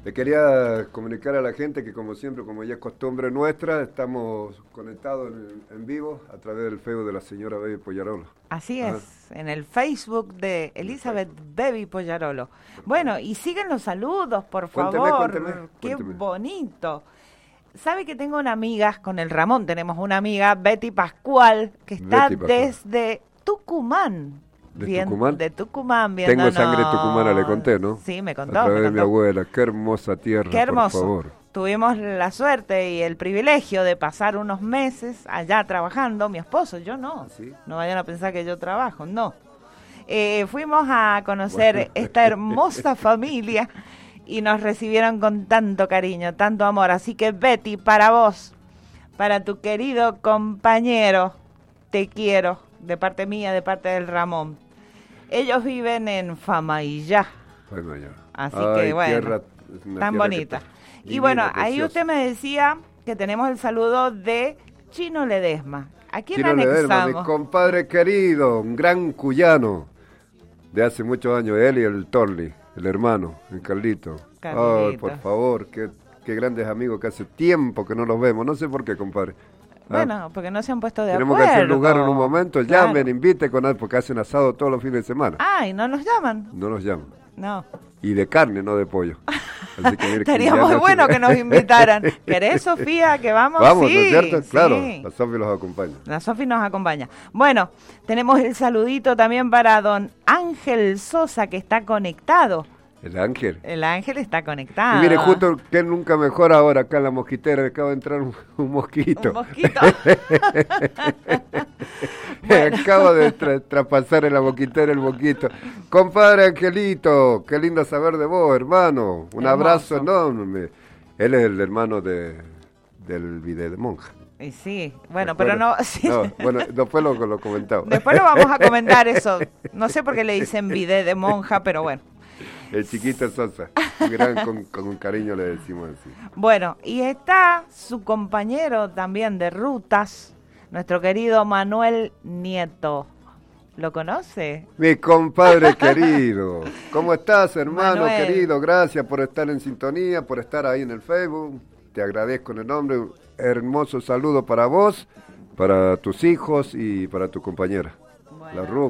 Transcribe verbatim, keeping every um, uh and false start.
Le quería comunicar a la gente que, como siempre, como ya es costumbre nuestra, estamos conectados en, en vivo a través del Facebook de la señora Baby Pollarolo. Así Ajá. es, en el Facebook de Elizabeth Baby Pollarolo. Bueno, y siguen los saludos, por Cuénteme, favor. cuénteme, Qué cuénteme. bonito. ¿Sabe que tengo una amiga, con el Ramón tenemos una amiga, Betty Pascual, que está Betty Pascual. desde Tucumán? ¿De Bien- Tucumán? De Tucumán, Tengo viéndonos. sangre tucumana, le conté, ¿no? Sí, me A contó. través me de mi contó. abuela. Qué hermosa tierra, Qué hermoso. por favor. Tuvimos la suerte y el privilegio de pasar unos meses allá trabajando. Mi esposo, yo no. ¿Sí? No vayan a pensar que yo trabajo, no. Eh, fuimos a conocer Bueno. esta hermosa familia y nos recibieron con tanto cariño, tanto amor. Así que Betty, para vos, para tu querido compañero, te quiero, de parte mía, de parte del Ramón. Ellos viven en Famaillá. Ay, mañana. Así Ay, que bueno, tierra, una tan tierra que bonita. está Y divina, bueno, ahí preciosa. usted me decía que tenemos el saludo de Chino Ledesma. ¿A quién Chino Ledesma, mi anexamos? compadre querido, un gran cuyano de hace muchos años, él y el Torli, el hermano, el Carlito. Carlito. Ay, por favor, qué, qué grandes amigos que hace tiempo que no los vemos. No sé por qué, compadre. Ah, Bueno, porque no se han puesto de tenemos acuerdo. que hacer lugar en un momento, Claro. llamen, invite con él, porque hacen asado todos los fines de semana. Ay, ¿no nos llaman? No nos llaman. No. Y de carne, no de pollo. Así que, mire, que Estaría ya muy no- bueno que nos invitaran. ¿Querés, Sofía, que vamos? Vamos, Sí, ¿no es cierto? sí. Claro, la Sofi los acompaña. La Sofi nos acompaña. Bueno, tenemos el saludito también para don Ángel Sosa, que está conectado. El ángel. El Ángel está conectado. Y mire, justo que nunca mejor ahora acá en la mosquitera, me acaba de entrar un, un mosquito. Un mosquito. Me acabo de tra- traspasar en la mosquitera el mosquito. Compadre Angelito, qué lindo saber de vos, hermano. Un Hermoso. abrazo enorme. Él es el hermano de del video de monja. Y sí, bueno, ¿De pero no, acuerdo? sí. No, bueno, después lo, lo comentaba. Después lo vamos a comentar eso. No sé por qué le dicen bidé de monja, pero bueno. El chiquito Sosa. Un gran, con, con un cariño le decimos así. Bueno, y está su compañero también de rutas, nuestro querido Manuel Nieto. ¿Lo conoce? Mi compadre querido, ¿cómo estás, hermano Manuel. querido? Gracias por estar en sintonía, por estar ahí en el Facebook. Te agradezco en el nombre. Un hermoso saludo para vos, para tus hijos y para tu compañera, Bueno. la Ru.